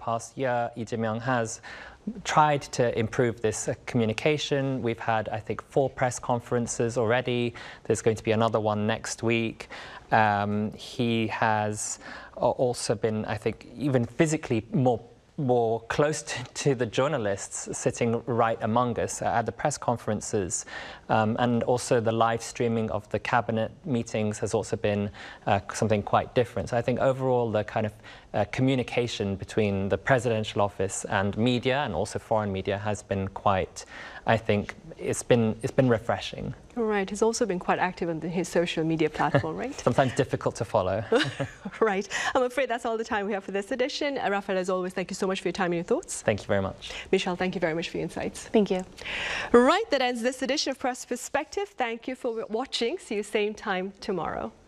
past year, Lee Jae-myung has tried to improve this communication. We've had, I think, 4 press conferences already. There's going to be another one next week. He has also been, I think, even physically more close to the journalists sitting right among us at the press conferences. And also the live streaming of the cabinet meetings has also been something quite different. So I think overall the kind of communication between the presidential office and media, and also foreign media, has been quite, I think, it's been refreshing. Right, he's also been quite active on his social media platform, right? Sometimes difficult to follow. Right. I'm afraid that's all the time we have for this edition. Rafael, as always, thank you so much for your time and your thoughts. Thank you very much. Michelle, thank you very much for your insights. Thank you. Right, that ends this edition of Press Perspective. Thank you for watching. See you same time tomorrow.